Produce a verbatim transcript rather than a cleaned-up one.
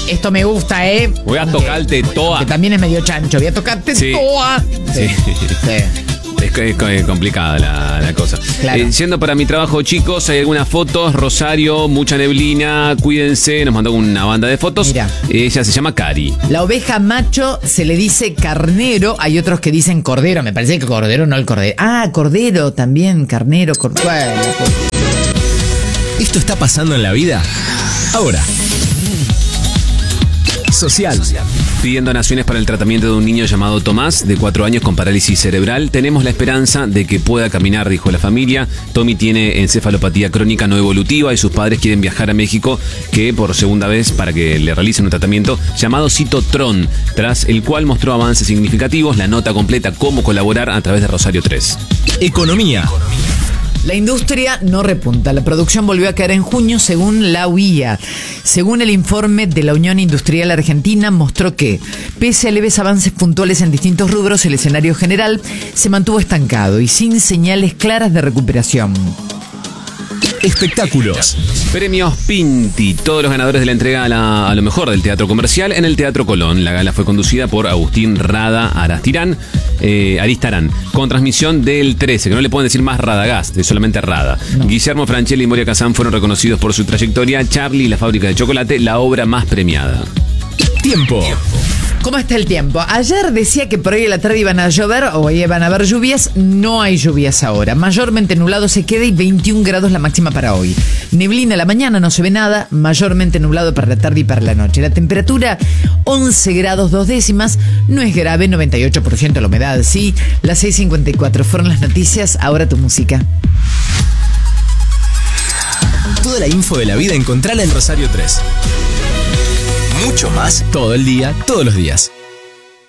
Esto me gusta, ¿eh? Voy a tocarte toa. Que también es medio chancho. Voy a tocarte Sí. toa. Sí. Sí. Es, es, es complicada la, la cosa. Claro. Eh, yendo para mi trabajo, chicos, hay algunas fotos. Rosario, mucha neblina, cuídense. Nos mandó una banda de fotos. Mira. Ella se llama Cari. La oveja macho se le dice carnero. Hay otros que dicen cordero. Me parece que cordero, no el cordero. Ah, cordero también, carnero. Cor... Bueno, pues. Esto está pasando en la vida ahora. Social. Pidiendo donaciones para el tratamiento de un niño llamado Tomás, de cuatro años con parálisis cerebral. Tenemos la esperanza de que pueda caminar, dijo la familia. Tommy tiene encefalopatía crónica no evolutiva y sus padres quieren viajar a México, que por segunda vez para que le realicen un tratamiento llamado Citotron, tras el cual mostró avances significativos. La nota completa cómo colaborar a través de Rosario tres. Economía. La industria no repunta. La producción volvió a caer en junio según la U I A. Según el informe de la Unión Industrial Argentina, mostró que, pese a leves avances puntuales en distintos rubros, el escenario general se mantuvo estancado y sin señales claras de recuperación. Espectáculos. Premios Pinti. Todos los ganadores de la entrega a, la, a lo mejor del teatro comercial en el Teatro Colón. La gala fue conducida por Agustín Rada Arastirán, eh, Aristarán, con transmisión del trece, que no le pueden decir más Radagast, es solamente Rada. No. Guillermo Franchella y Moria Kazán fueron reconocidos por su trayectoria. Charlie y la fábrica de chocolate, la obra más premiada. Tiempo. ¿Cómo está el tiempo? Ayer decía que por hoy a la tarde iban a llover o hoy iban a haber lluvias. No hay lluvias ahora. Mayormente nublado se queda y veintiún grados la máxima para hoy. Neblina a la mañana, no se ve nada. Mayormente nublado para la tarde y para la noche. La temperatura once grados dos décimas. No es grave, noventa y ocho por ciento la humedad. Sí, las seis cincuenta y cuatro fueron las noticias. Ahora tu música. Toda la info de la vida encontrala en Rosario tres. Mucho más todo el día, todos los días.